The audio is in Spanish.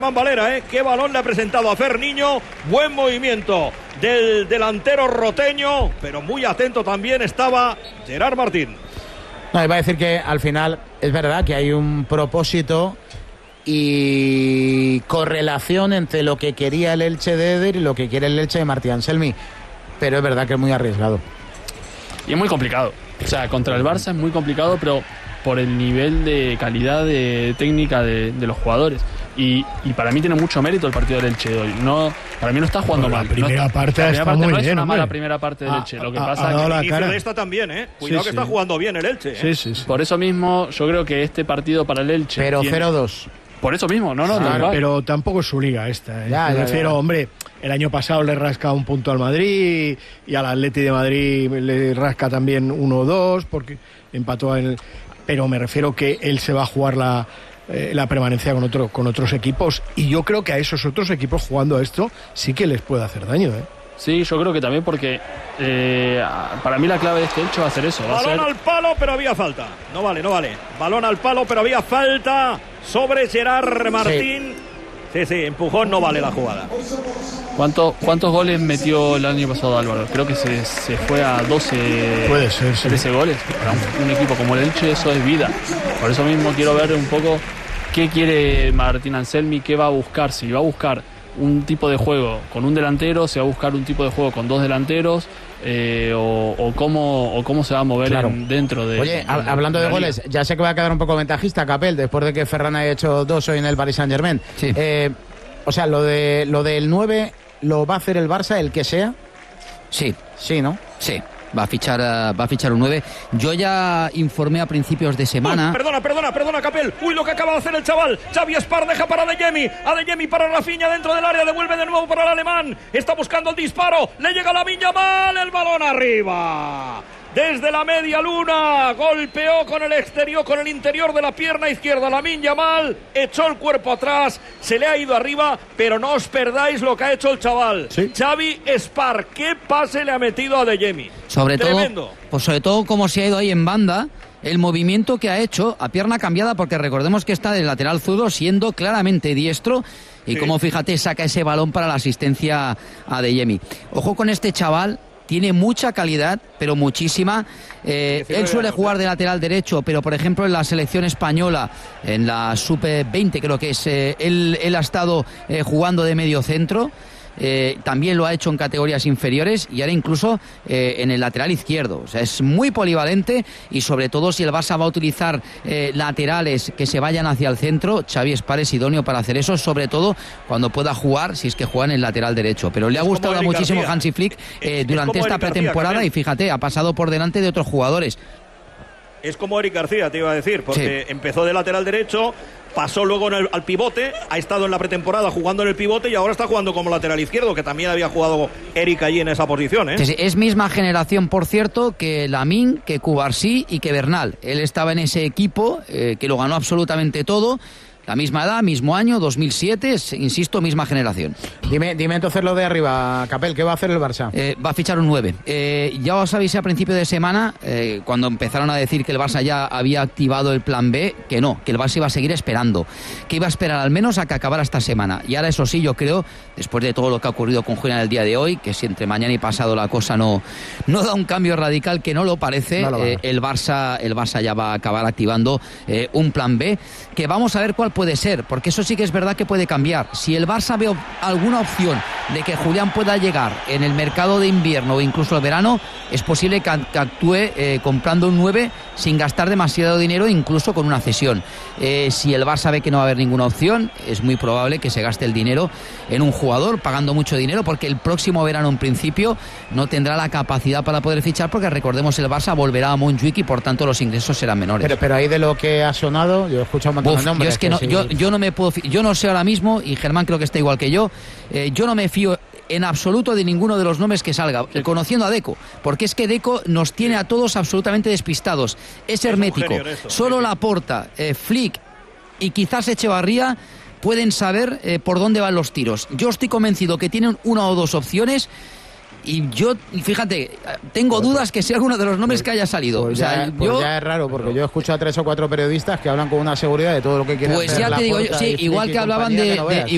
Valera, qué balón le ha presentado a Fer Niño, buen movimiento del delantero roteño, pero muy atento también estaba Gerard Martín. No, iba a decir que al final es verdad que hay un propósito y correlación entre lo que quería el Elche de Eder y lo que quiere el Elche de Martí Anselmi, pero es verdad que es muy arriesgado. Y es muy complicado, o sea, contra el Barça es muy complicado, pero por el nivel de calidad de técnica de los jugadores. Y para mí tiene mucho mérito el partido del Elche de hoy. No, para mí no está jugando mal. La primera parte está muy bien. No es una mala primera parte del Elche. Lo que pasa es que el inicio de esta también, cuidado que está jugando bien el Elche. Sí. Por eso mismo yo creo que este partido para el Elche... Pero 0-2. Por eso mismo, no. Claro, pero tampoco es su liga esta. Me refiero, hombre, el año pasado le rasca un punto al Madrid y al Atleti de Madrid le rasca también 1-2 porque empató en el... Pero me refiero que él se va a jugar la permanencia con otros equipos, y yo creo que a esos otros equipos jugando a esto sí que les puede hacer daño. Sí, yo creo que también porque para mí la clave de este hecho va a ser eso. Balón al palo, pero había falta. No vale. Balón al palo, pero había falta sobre Gerard Martín. Sí, empujón, no vale la jugada. ¿Cuántos goles metió el año pasado Álvaro? Creo que se fue a 12, puede ser, 13 goles. Para un equipo como el Elche eso es vida. Por eso mismo quiero ver un poco qué quiere Martín Anselmi, qué va a buscar. Si va a buscar un tipo de juego con un delantero, si va a buscar un tipo de juego con dos delanteros, o cómo se va a mover dentro de... Oye, hablando de goles, ya sé que va a quedar un poco ventajista Capel después de que Ferran haya hecho 2 hoy en el Paris Saint-Germain. Sí. O sea, lo del 9 lo va a hacer el Barça, el que sea. Sí, ¿no? Sí. Va a fichar un 9. Yo ya informé a principios de semana. Perdona, Capel. Uy, lo que acaba de hacer el chaval. Xavi Espar deja para Adeyemi. Adeyemi para Rafinha dentro del área. Devuelve de nuevo para el alemán. Está buscando el disparo. Le llega Lamine Yamal. El balón arriba. Desde la media luna, golpeó con el exterior, con el interior de la pierna izquierda Lamine Yamal, echó el cuerpo atrás, se le ha ido arriba, pero no os perdáis lo que ha hecho el chaval. Sí. Xavi Espar, qué pase le ha metido a Adeyemi. Sobre todo cómo se ha ido ahí en banda, el movimiento que ha hecho a pierna cambiada, porque recordemos que está del lateral zurdo siendo claramente diestro, y como fíjate saca ese balón para la asistencia a Adeyemi. Ojo con este chaval. Tiene mucha calidad, pero muchísima. Él suele jugar de lateral derecho, pero por ejemplo en la selección española, en la sub-20 creo que es, él ha estado jugando de medio centro. También lo ha hecho en categorías inferiores y ahora incluso en el lateral izquierdo. O sea, es muy polivalente, y sobre todo si el Barça va a utilizar laterales que se vayan hacia el centro, Xavi Espar es idóneo para hacer eso, sobre todo cuando pueda jugar, si es que juega en el lateral derecho. Pero le ha gustado muchísimo Hansi Flick durante esta pretemporada, y fíjate, ha pasado por delante de otros jugadores. Es como Eric García, te iba a decir, porque empezó de lateral derecho, pasó luego al pivote, ha estado en la pretemporada jugando en el pivote y ahora está jugando como lateral izquierdo, que también había jugado Eric allí en esa posición. Sí, es misma generación, por cierto, que Lamine, que Cubarsí y que Bernal. Él estaba en ese equipo que lo ganó absolutamente todo. La misma edad, mismo año, 2007, insisto, misma generación. Dime entonces lo de arriba, Capel, ¿qué va a hacer el Barça? Va a fichar un 9. Ya os avisé a principio de semana, cuando empezaron a decir que el Barça ya había activado el plan B, que no, que el Barça iba a seguir esperando, que iba a esperar al menos a que acabara esta semana. Y ahora eso sí, yo creo, después de todo lo que ha ocurrido con Julián el día de hoy, que si entre mañana y pasado la cosa no da un cambio radical, que no lo parece, el Barça ya va a acabar activando un plan B, que vamos a ver cuál puede ser, porque eso sí que es verdad que puede cambiar. Si el Barça ve alguna opción de que Julián pueda llegar en el mercado de invierno o incluso el verano, es posible que actúe comprando un 9 sin gastar demasiado dinero, incluso con una cesión. Si el Barça ve que no va a haber ninguna opción, es muy probable que se gaste el dinero en un jugador, pagando mucho dinero, porque el próximo verano en principio no tendrá la capacidad para poder fichar, porque recordemos el Barça volverá a Montjuic y por tanto los ingresos serán menores. Pero ahí de lo que ha sonado, yo he escuchado un montón de nombres. Yo es que yo no me puedo, yo no sé ahora mismo, y Germán creo que está igual que yo no me fío en absoluto de ninguno de los nombres que salga, conociendo a Deco, porque es que Deco nos tiene a todos absolutamente despistados, es hermético, solo Laporta, Flick y quizás Echevarría pueden saber por dónde van los tiros. Yo estoy convencido que tienen una o dos opciones, y yo, fíjate, tengo dudas que sea alguno de los nombres que haya salido. Pues ya es raro, porque yo escucho a 3 o 4 periodistas que hablan con una seguridad de todo lo que quieren hacer. Pues ya te digo yo, sí, igual que hablaban de